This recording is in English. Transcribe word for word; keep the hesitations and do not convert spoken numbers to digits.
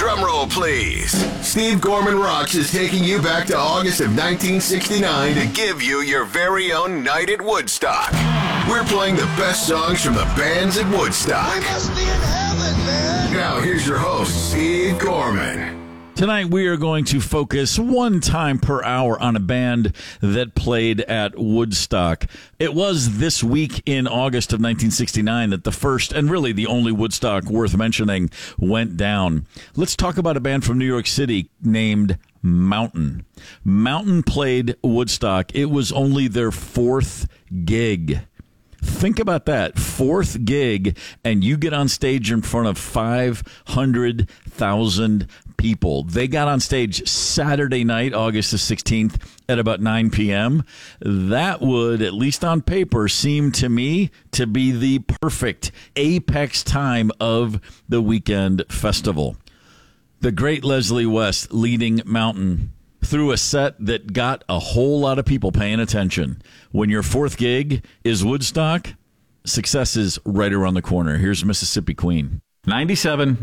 Drum roll, please. Steve Gorman Rocks is taking you back to August of nineteen sixty-nine to give you your very own night at Woodstock. We're playing the best songs from the bands at Woodstock. We must be in heaven, man. Now, here's your host, Steve Gorman. Tonight, we are going to focus one time per hour on a band that played at Woodstock. It was this week in August of nineteen sixty-nine that the first, and really the only Woodstock worth mentioning, went down. Let's talk about a band from New York City named Mountain. Mountain played Woodstock. It was only their fourth gig. Think about that. Fourth gig, and you get on stage in front of five hundred thousand people. They got on stage Saturday night, August the sixteenth, at about nine p.m. That would, at least on paper, seem to me to be the perfect apex time of the weekend festival. The great Leslie West leading Mountain through a set that got a whole lot of people paying attention. When your fourth gig is Woodstock, success is right around the corner. Here's Mississippi Queen. ninety-seven